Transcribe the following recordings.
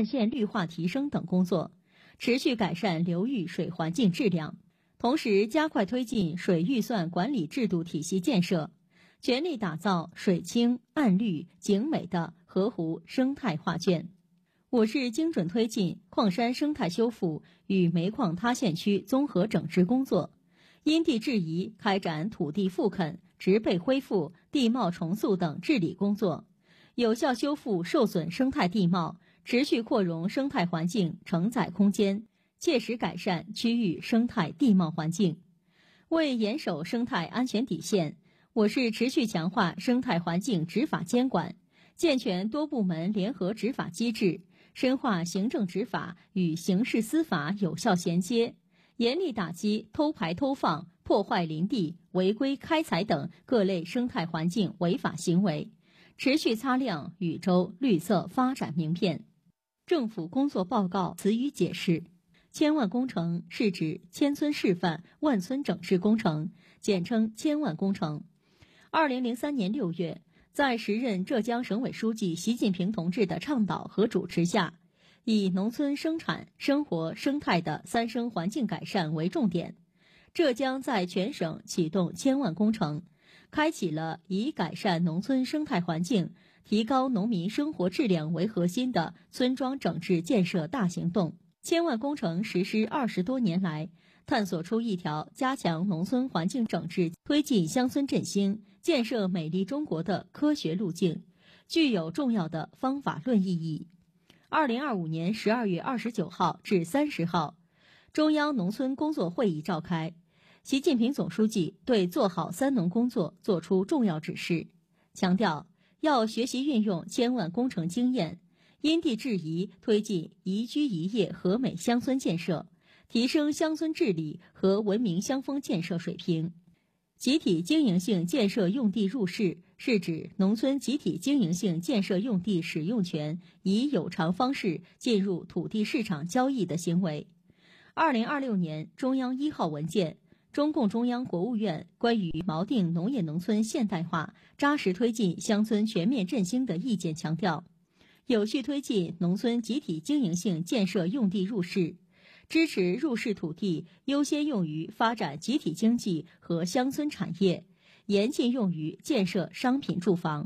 岸线绿化提升等工作，持续改善流域水环境质量，同时加快推进水预算管理制度体系建设，全力打造水清、岸绿、景美的河湖生态画卷。我市精准推进矿山生态修复与煤矿塌陷区综合整治工作，因地制宜开展土地复垦、植被恢复、地貌重塑等治理工作，有效修复受损生态地貌，持续扩容生态环境承载空间，切实改善区域生态地貌环境。为严守生态安全底线，我市持续强化生态环境执法监管，健全多部门联合执法机制，深化行政执法与刑事司法有效衔接，严厉打击偷排偷放、破坏林地、违规开采等各类生态环境违法行为，持续擦亮禹州绿色发展名片。政府工作报告词语解释：千万工程是指千村示范、万村整治工程，简称千万工程。2003年6月，在时任浙江省委书记习近平同志的倡导和主持下，以农村生产、生活、生态的三生环境改善为重点，浙江在全省启动千万工程，开启了以改善农村生态环境、提高农民生活质量为核心的村庄整治建设大行动。千万工程实施20多年来，探索出一条加强农村环境整治、推进乡村振兴、建设美丽中国的科学路径，具有重要的方法论意义。2025年12月29号至30号，中央农村工作会议召开，习近平总书记对做好三农工作作出重要指示，强调要学习运用千万工程经验，因地制宜推进宜居宜业和美乡村建设，提升乡村治理和文明乡风建设水平。集体经营性建设用地入市是指农村集体经营性建设用地使用权以有偿方式进入土地市场交易的行为。2026年中央1号文件，中共中央国务院关于锚定农业农村现代化、扎实推进乡村全面振兴的意见强调，有序推进农村集体经营性建设用地入市，支持入市土地优先用于发展集体经济和乡村产业，严禁用于建设商品住房。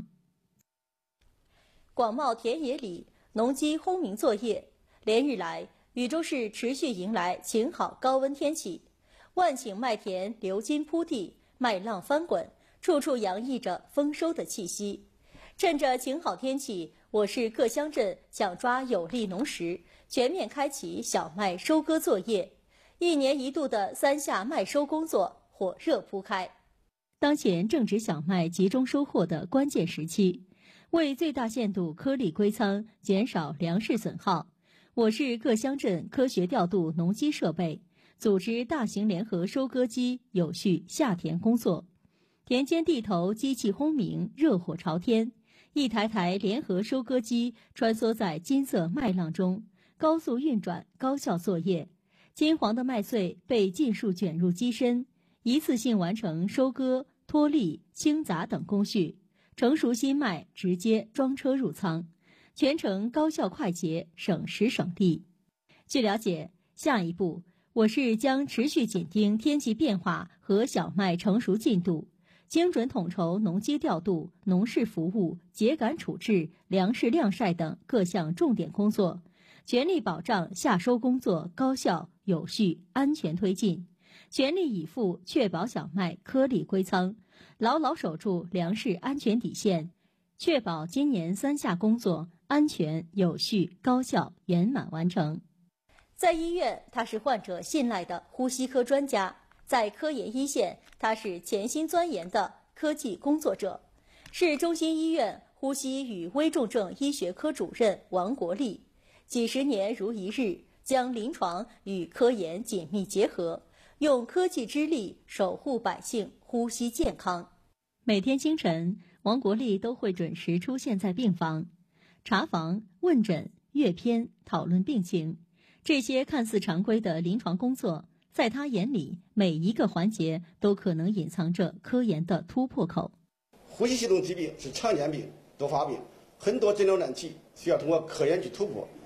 广袤田野里，农机轰鸣作业，连日来，禹州市持续迎来晴好高温天气，万顷麦田流金铺地，麦浪翻滚，处处洋溢着丰收的气息。趁着晴好天气，我市各乡镇抢抓有利农时，全面开启小麦收割作业。1年1度的3下麦收工作火热铺开。当前正值小麦集中收获的关键时期，为最大限度颗粒归仓，减少粮食损耗，我市各乡镇科学调度农机设备，组织大型联合收割机有序下田工作。田间地头机器轰鸣，热火朝天，一台台联合收割机穿梭在金色麦浪中，高速运转，高效作业。金黄的麦穗被尽数卷入机身，一次性完成收割、脱粒、清杂等工序。成熟新麦直接装车入仓，全程高效快捷，省时省力。据了解，下一步我市将持续紧盯天气变化和小麦成熟进度，精准统筹农机调度、农事服务、秸秆处置、粮食晾晒等各项重点工作，全力保障夏收工作高效、有序、安全推进，全力以赴确保小麦颗粒归仓，牢牢守住粮食安全底线，确保今年3下工作安全、有序、高效、圆满完成。在医院，他是患者信赖的呼吸科专家；在科研一线，他是潜心钻研的科技工作者。市中心医院呼吸与危重症医学科主任王国立，几十年如一日，将临床与科研紧密结合，用科技之力守护百姓呼吸健康。每天清晨，王国立都会准时出现在病房，查房、问诊、阅片、讨论病情。这些看似常规的临床工作，在他眼里，每一个环节都可能隐藏着科研的突破口。 呼吸系统疾病是常见病、多发病，很多诊疗难题需要通过科研去突破。